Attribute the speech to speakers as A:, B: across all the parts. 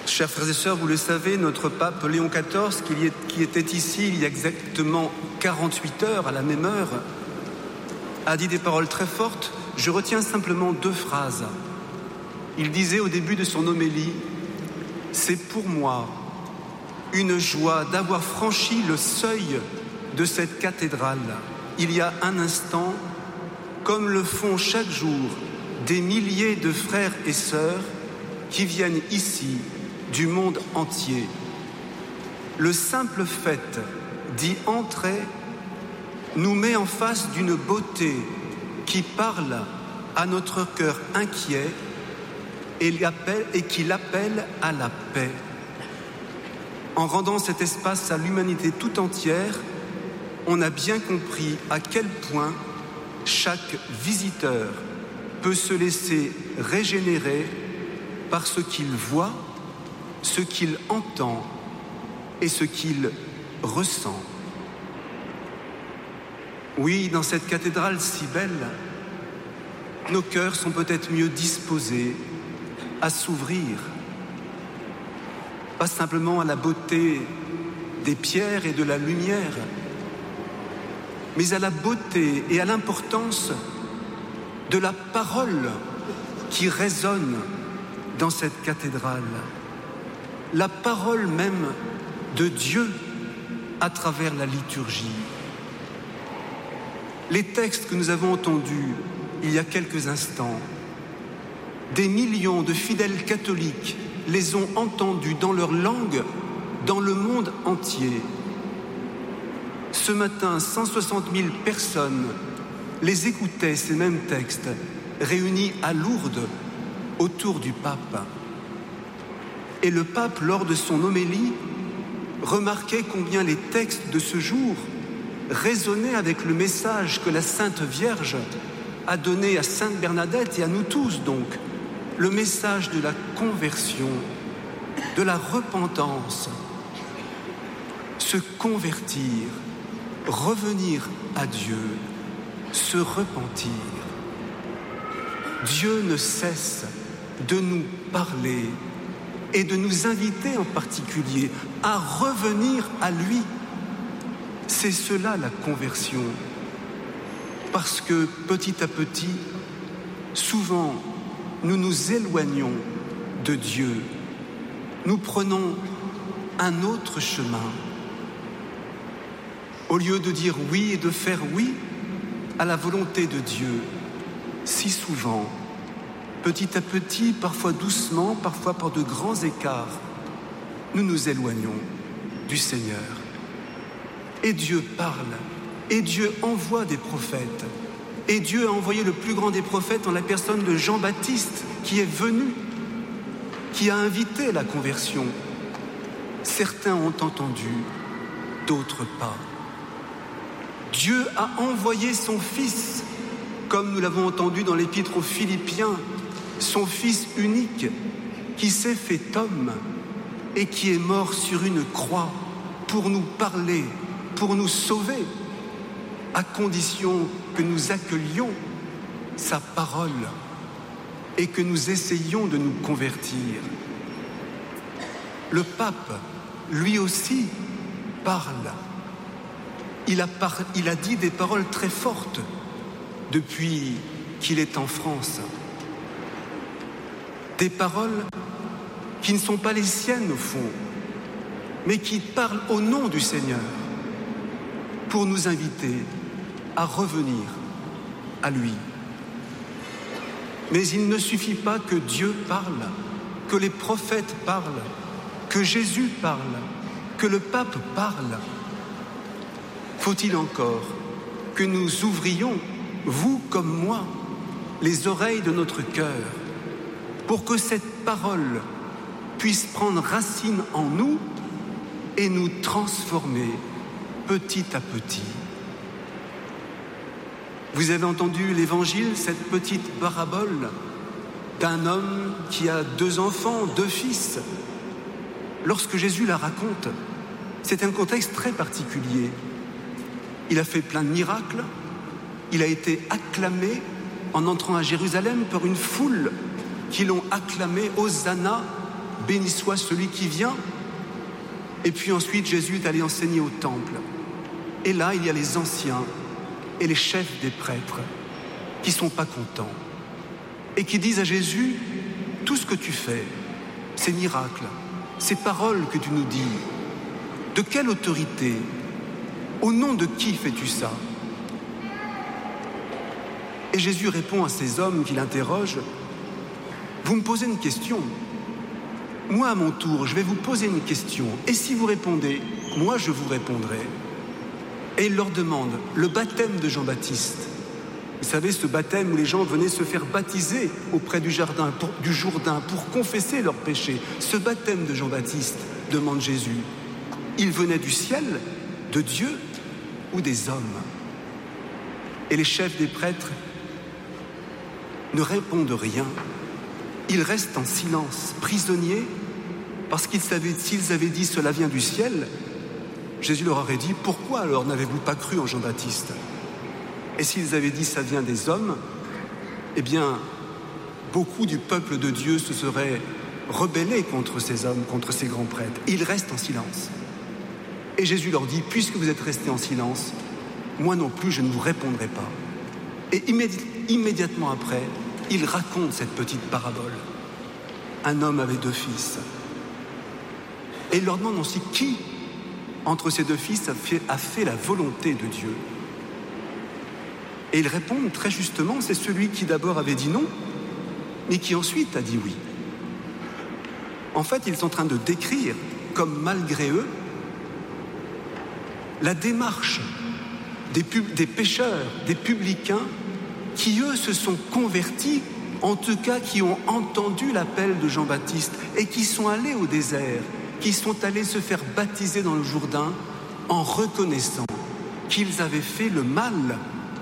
A: Chers frères et sœurs, vous le savez, notre pape Léon XIV, qui était ici il y a exactement 48 heures, à la même heure, a dit des paroles très fortes. Je retiens simplement 2 phrases. Il disait au début de son homélie « C'est pour moi une joie d'avoir franchi le seuil de cette cathédrale il y a un instant, comme le font chaque jour des milliers de frères et sœurs qui viennent ici du monde entier. Le simple fait d'y entrer nous met en face d'une beauté qui parle à notre cœur inquiet et qui l'appelle à la paix. En rendant cet espace à l'humanité tout entière, on a bien compris à quel point chaque visiteur peut se laisser régénérer par ce qu'il voit, ce qu'il entend et ce qu'il ressent. Oui, dans cette cathédrale si belle, nos cœurs sont peut-être mieux disposés à s'ouvrir, pas simplement à la beauté des pierres et de la lumière, mais à la beauté et à l'importance de la parole qui résonne dans cette cathédrale, la parole même de Dieu à travers la liturgie. Les textes que nous avons entendus il y a quelques instants, des millions de fidèles catholiques les ont entendus dans leur langue dans le monde entier. Ce matin, 160 000 personnes les écoutaient, ces mêmes textes, réunis à Lourdes autour du pape. Et le pape, lors de son homélie, remarquait combien les textes de ce jour résonnaient avec le message que la Sainte Vierge a donné à Sainte Bernadette et à nous tous donc, le message de la conversion, de la repentance, se convertir, revenir à Dieu, se repentir. Dieu ne cesse de nous parler et de nous inviter en particulier à revenir à lui. C'est cela la conversion. Parce que petit à petit, souvent, nous nous éloignons de Dieu. Nous prenons un autre chemin. Au lieu de dire oui et de faire oui à la volonté de Dieu, si souvent, petit à petit, parfois doucement, parfois par de grands écarts, nous nous éloignons du Seigneur. Et Dieu parle, et Dieu envoie des prophètes. Et Dieu a envoyé le plus grand des prophètes en la personne de Jean-Baptiste, qui est venu, qui a invité la conversion. Certains ont entendu, d'autres pas. Dieu a envoyé son Fils, comme nous l'avons entendu dans l'Épître aux Philippiens, son Fils unique, qui s'est fait homme et qui est mort sur une croix pour nous parler, pour nous sauver, à condition que nous accueillions sa parole et que nous essayions de nous convertir. Le pape, lui aussi, parle. Il a dit des paroles très fortes depuis qu'il est en France. Des paroles qui ne sont pas les siennes au fond, mais qui parlent au nom du Seigneur pour nous inviter à revenir à lui. Mais il ne suffit pas que Dieu parle, que les prophètes parlent, que Jésus parle, que le pape parle. Faut-il encore que nous ouvrions, vous comme moi, les oreilles de notre cœur pour que cette parole puisse prendre racine en nous et nous transformer petit à petit. Vous avez entendu l'Évangile, cette petite parabole d'un homme qui a 2 enfants, 2 fils. Lorsque Jésus la raconte, c'est un contexte très particulier. Il a fait plein de miracles, il a été acclamé en entrant à Jérusalem par une foule qui l'ont acclamé « Hosanna » béni soit celui qui vient. Et puis ensuite, Jésus est allé enseigner au temple. Et là, il y a les anciens et les chefs des prêtres qui ne sont pas contents et qui disent à Jésus, tout ce que tu fais, ces miracles, ces paroles que tu nous dis, de quelle autorité, au nom de qui fais-tu ça? Et Jésus répond à ces hommes qui l'interrogent, vous me posez une question, moi à mon tour, je vais vous poser une question, et si vous répondez, moi je vous répondrai. Et il leur demande le baptême de Jean-Baptiste. Vous savez, ce baptême où les gens venaient se faire baptiser auprès du Jourdain pour confesser leurs péchés. Ce baptême de Jean-Baptiste, demande Jésus, il venait du ciel, de Dieu ou des hommes? Et les chefs des prêtres ne répondent rien. Ils restent en silence, prisonniers, parce qu'ils savaient, s'ils avaient dit cela vient du ciel, Jésus leur aurait dit, pourquoi alors n'avez-vous pas cru en Jean-Baptiste? Et s'ils avaient dit ça vient des hommes, eh bien, beaucoup du peuple de Dieu se seraient rebellés contre ces hommes, contre ces grands prêtres. Ils restent en silence. Et Jésus leur dit, puisque vous êtes restés en silence, moi non plus je ne vous répondrai pas. Et immédiatement après, il raconte cette petite parabole. Un homme avait 2 fils. Et il leur demande aussi qui, entre ces 2 fils, a fait la volonté de Dieu. Et ils répondent très justement, c'est celui qui d'abord avait dit non, mais qui ensuite a dit oui. En fait, ils sont en train de décrire, comme malgré eux, la démarche des pécheurs, des publicains, qui eux se sont convertis, en tout cas qui ont entendu l'appel de Jean-Baptiste et qui sont allés au désert, qui sont allés se faire baptiser dans le Jourdain en reconnaissant qu'ils avaient fait le mal.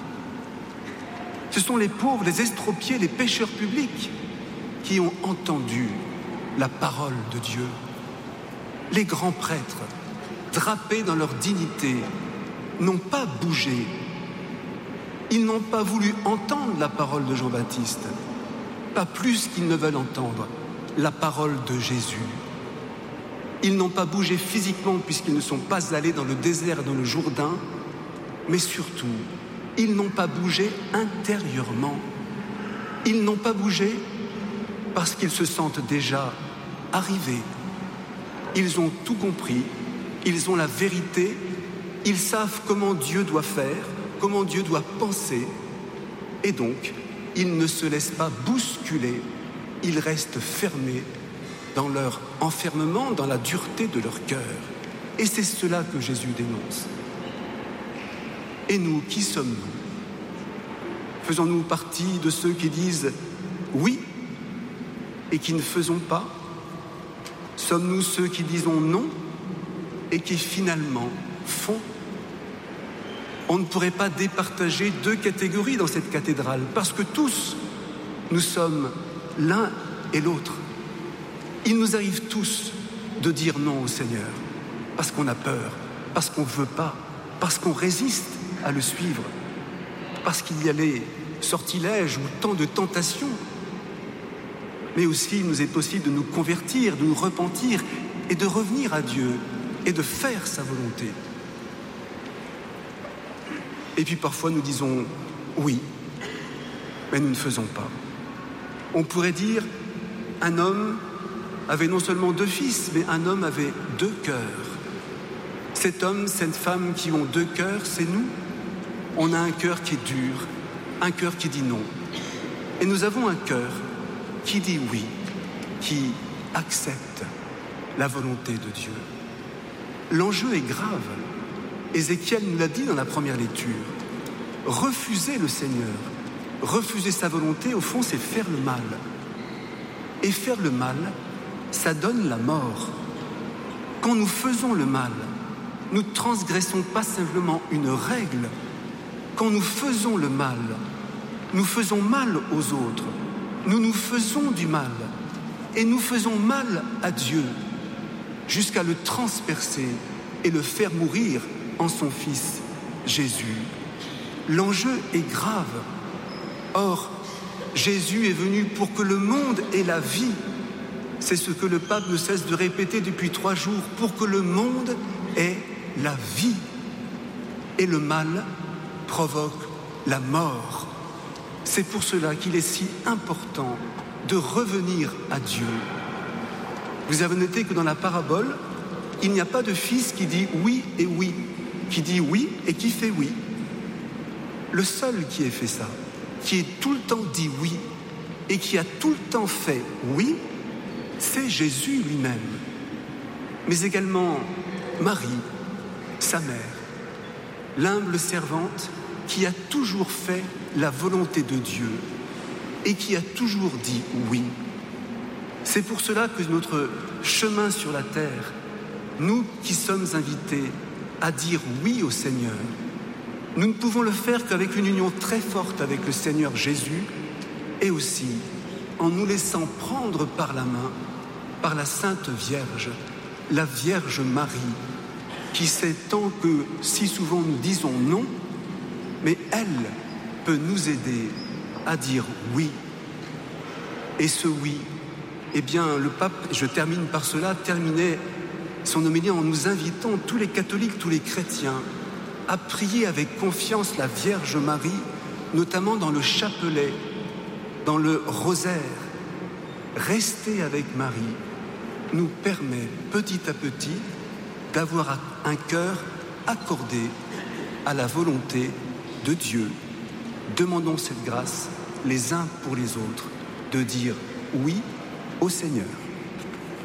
A: Ce sont les pauvres, les estropiés, les pécheurs publics qui ont entendu la parole de Dieu. Les grands prêtres, drapés dans leur dignité, n'ont pas bougé. Ils n'ont pas voulu entendre la parole de Jean-Baptiste, pas plus qu'ils ne veulent entendre la parole de Jésus. Ils n'ont pas bougé physiquement puisqu'ils ne sont pas allés dans le désert et dans le Jourdain, mais surtout, ils n'ont pas bougé intérieurement. Ils n'ont pas bougé parce qu'ils se sentent déjà arrivés. Ils ont tout compris, ils ont la vérité, ils savent comment Dieu doit faire, comment Dieu doit penser, et donc, ils ne se laissent pas bousculer, ils restent fermés dans leur enfermement, dans la dureté de leur cœur. Et c'est cela que Jésus dénonce. Et nous, qui sommes-nous? Faisons-nous partie de ceux qui disent oui et qui ne faisons pas? Sommes-nous ceux qui disons non et qui finalement font? On ne pourrait pas départager 2 catégories dans cette cathédrale, parce que tous, nous sommes l'un et l'autre. Il nous arrive tous de dire non au Seigneur, parce qu'on a peur, parce qu'on ne veut pas, parce qu'on résiste à le suivre, parce qu'il y a les sortilèges ou tant de tentations. Mais aussi, il nous est possible de nous convertir, de nous repentir et de revenir à Dieu et de faire sa volonté. Et puis parfois nous disons oui, mais nous ne faisons pas. On pourrait dire, un homme avait non seulement 2 fils, mais un homme avait 2 cœurs. Cet homme, cette femme qui ont 2 cœurs, c'est nous. On a un cœur qui est dur, un cœur qui dit non. Et nous avons un cœur qui dit oui, qui accepte la volonté de Dieu. L'enjeu est grave. Ézéchiel nous l'a dit dans la première lecture. Refuser le Seigneur, refuser sa volonté, au fond, c'est faire le mal. Et faire le mal, ça donne la mort. Quand nous faisons le mal, nous transgressons pas simplement une règle. Quand nous faisons le mal, nous faisons mal aux autres. Nous nous faisons du mal. Et nous faisons mal à Dieu, jusqu'à le transpercer et le faire mourir en son Fils, Jésus. L'enjeu est grave. Or, Jésus est venu pour que le monde ait la vie. C'est ce que le pape ne cesse de répéter depuis 3 jours, pour que le monde ait la vie. Et le mal provoque la mort. C'est pour cela qu'il est si important de revenir à Dieu. Vous avez noté que dans la parabole, il n'y a pas de fils qui dit oui et oui, qui dit oui et qui fait oui. Le seul qui ait fait ça, qui ait tout le temps dit oui et qui a tout le temps fait oui, c'est Jésus lui-même. Mais également Marie, sa mère, l'humble servante qui a toujours fait la volonté de Dieu et qui a toujours dit oui. C'est pour cela que notre chemin sur la terre, nous qui sommes invités à dire oui au Seigneur, nous ne pouvons le faire qu'avec une union très forte avec le Seigneur Jésus et aussi en nous laissant prendre par la main par la Sainte Vierge, la Vierge Marie, qui sait tant que si souvent nous disons non, mais elle peut nous aider à dire oui. Et ce oui, eh bien, le pape, je termine par cela, terminait son homélie en nous invitant, tous les catholiques, tous les chrétiens, à prier avec confiance la Vierge Marie, notamment dans le chapelet, dans le rosaire. Rester avec Marie nous permet petit à petit d'avoir un cœur accordé à la volonté de Dieu. Demandons cette grâce les uns pour les autres de dire oui au Seigneur.